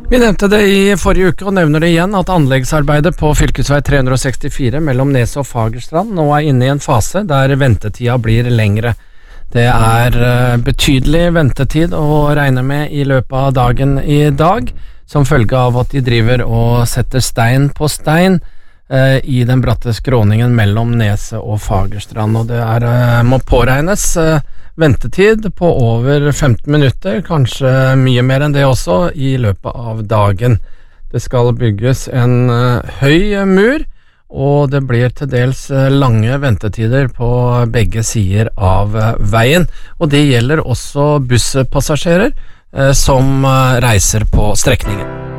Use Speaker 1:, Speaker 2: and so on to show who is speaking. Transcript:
Speaker 1: Vi nevnte det i forrige uke og nevner det igjen at anleggsarbeidet på fylkesvei 364 mellom Nes og Fagerstrand nå inne i en fase der ventetida blir lengre. Det betydelig ventetid å regne med i løpet av dagen i dag, som følge av at de driver og setter stein på stein i den bratte skråningen mellom Neset og Fagerstrand, og det må påregnes ventetid på over 15 minutter, kanskje mye mer enn det også, i løpet av dagen. Det skal bygges en høy mur, og det blir til dels lange ventetider på begge sider av veien, og det gjelder også busspassasjerer som reiser på strekningen.